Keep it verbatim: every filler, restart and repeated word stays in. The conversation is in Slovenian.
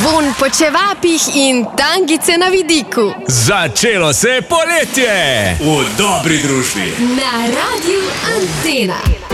Vonj po čevapih in tangice na vidiku. Začelo se je poletje! V dobri družbi. Na Radiu Antena.